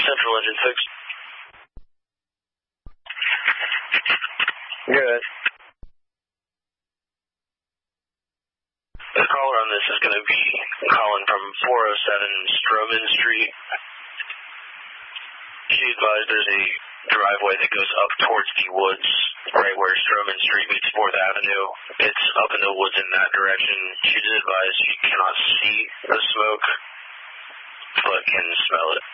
Central engine 6. Good. The caller on this is going to be calling from 407 Stroman Street. She advised there's a driveway that goes up towards the woods, right where Stroman Street meets 4th Avenue. It's up in the woods in that direction. She's advised she cannot see the smoke, but can smell it.